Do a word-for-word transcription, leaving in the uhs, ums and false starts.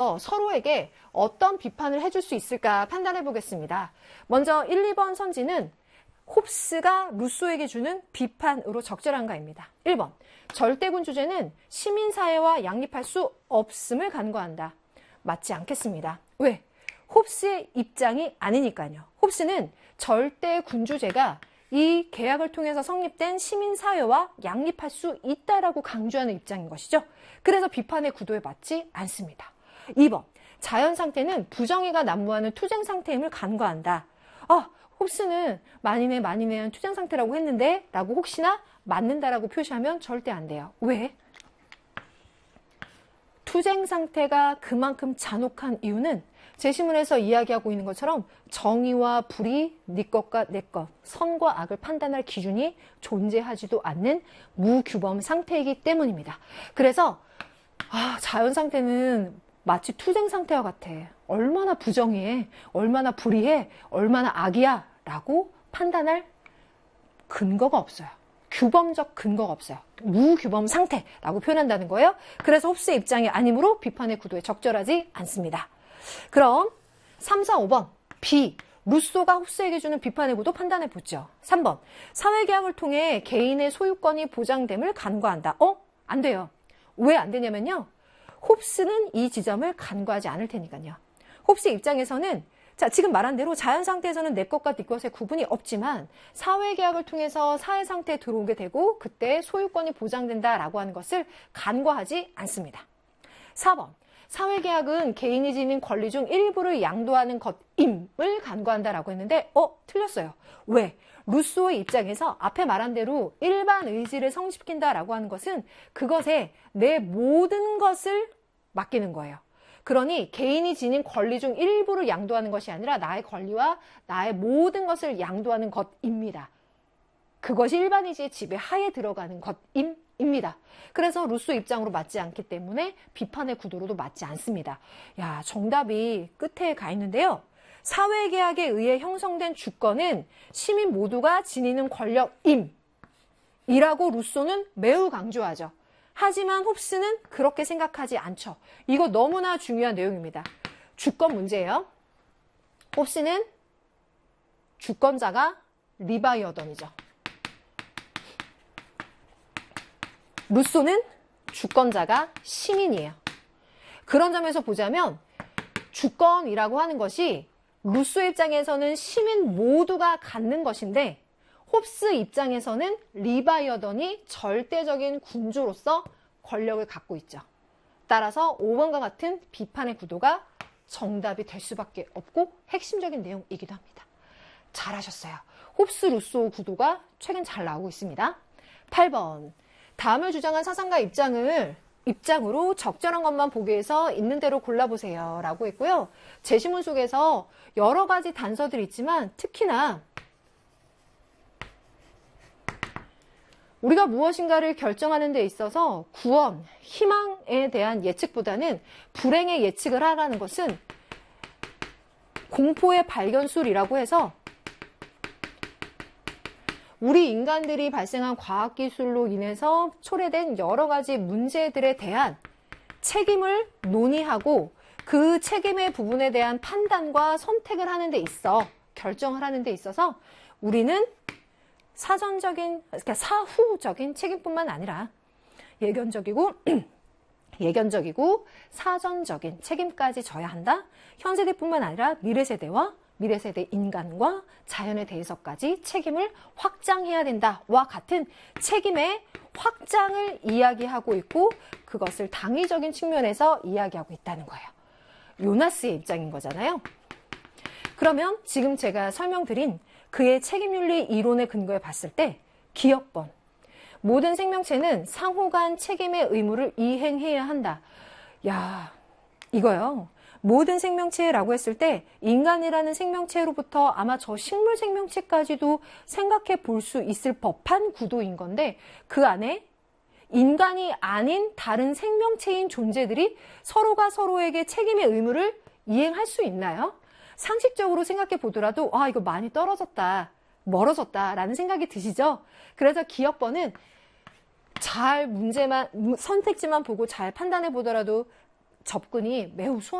중에서 서로에게 어떤 비판을 해줄 수 있을까 판단해 보겠습니다. 먼저 일, 이 번 선지는 홉스가 루소에게 주는 비판으로 적절한가입니다. 일 번, 절대군 주제는 시민사회와 양립할 수 없음을 간과한다. 맞지 않겠습니다. 왜? 홉스의 입장이 아니니까요. 홉스는 절대군주제가 이 계약을 통해서 성립된 시민사회와 양립할 수 있다라고 강조하는 입장인 것이죠. 그래서 비판의 구도에 맞지 않습니다. 이 번, 자연상태는 부정의가 난무하는 투쟁상태임을 간과한다. 아, 홉스는 만인의 만인의 투쟁상태라고 했는데 라고 혹시나 맞는다라고 표시하면 절대 안 돼요. 왜? 투쟁상태가 그만큼 잔혹한 이유는 제시문에서 이야기하고 있는 것처럼 정의와 불의, 네 것과 내 것, 선과 악을 판단할 기준이 존재하지도 않는 무규범 상태이기 때문입니다. 그래서 아, 자연상태는 마치 투쟁상태와 같아. 얼마나 부정의해, 얼마나 불의해, 얼마나 악이야 라고 판단할 근거가 없어요. 규범적 근거가 없어요. 무규범 상태라고 표현한다는 거예요. 그래서 홉스의 입장이 아니므로 비판의 구도에 적절하지 않습니다. 그럼 삼, 사, 오 번 B. 루소가 홉스에게 주는 비판의 구도 판단해 보죠. 삼 번. 사회계약을 통해 개인의 소유권이 보장됨을 간과한다. 어? 안 돼요. 왜 안 되냐면요. 홉스는 이 지점을 간과하지 않을 테니까요. 홉스의 입장에서는 자, 지금 말한 대로 자연 상태에서는 내 것과 네 것의 구분이 없지만 사회계약을 통해서 사회 상태에 들어오게 되고 그때 소유권이 보장된다라고 하는 것을 간과하지 않습니다. 사 번. 사회계약은 개인이 지닌 권리 중 일부를 양도하는 것임을 간과한다라고 했는데 어? 틀렸어요. 왜? 루소의 입장에서 앞에 말한 대로 일반 의지를 성립시킨다라고 하는 것은 그것에 내 모든 것을 맡기는 거예요. 그러니 개인이 지닌 권리 중 일부를 양도하는 것이 아니라 나의 권리와 나의 모든 것을 양도하는 것입니다. 그것이 일반 의지의 지배하에 들어가는 것임입니다. 그래서 루소 입장으로 맞지 않기 때문에 비판의 구도로도 맞지 않습니다. 야, 정답이 끝에 가 있는데요. 사회계약에 의해 형성된 주권은 시민 모두가 지니는 권력임 이라고 루소는 매우 강조하죠. 하지만 홉스는 그렇게 생각하지 않죠. 이거 너무나 중요한 내용입니다. 주권 문제예요. 홉스는 주권자가 리바이어던이죠. 루소는 주권자가 시민이에요. 그런 점에서 보자면 주권이라고 하는 것이 루소 입장에서는 시민 모두가 갖는 것인데 홉스 입장에서는 리바이어던이 절대적인 군주로서 권력을 갖고 있죠. 따라서 오 번과 같은 비판의 구도가 정답이 될 수밖에 없고 핵심적인 내용이기도 합니다. 잘하셨어요. 홉스 루소 구도가 최근 잘 나오고 있습니다. 팔 번. 다음을 주장한 사상가 입장을 입장으로 적절한 것만 보기 위해서 있는 대로 골라보세요 라고 했고요. 제시문 속에서 여러 가지 단서들이 있지만 특히나 우리가 무엇인가를 결정하는 데 있어서 구원, 희망에 대한 예측보다는 불행의 예측을 하라는 것은 공포의 발견술이라고 해서 우리 인간들이 발생한 과학기술로 인해서 초래된 여러 가지 문제들에 대한 책임을 논의하고 그 책임의 부분에 대한 판단과 선택을 하는 데 있어, 결정을 하는 데 있어서 우리는 사전적인, 그러니까 사후적인 책임뿐만 아니라 예견적이고, 예견적이고 사전적인 책임까지 져야 한다. 현 세대뿐만 아니라 미래 세대와 미래 세대 인간과 자연에 대해서까지 책임을 확장해야 된다와 같은 책임의 확장을 이야기하고 있고 그것을 당위적인 측면에서 이야기하고 있다는 거예요. 요나스의 입장인 거잖아요. 그러면 지금 제가 설명드린 그의 책임윤리 이론의 근거에 봤을 때 기억번, 모든 생명체는 상호간 책임의 의무를 이행해야 한다. 야, 이거요. 모든 생명체라고 했을 때 인간이라는 생명체로부터 아마 저 식물 생명체까지도 생각해 볼 수 있을 법한 구도인 건데 그 안에 인간이 아닌 다른 생명체인 존재들이 서로가 서로에게 책임의 의무를 이행할 수 있나요? 상식적으로 생각해 보더라도 아 이거 많이 떨어졌다, 멀어졌다라는 생각이 드시죠? 그래서 기억번은 잘 문제만 선택지만 보고 잘 판단해 보더라도 접근이 매우 수월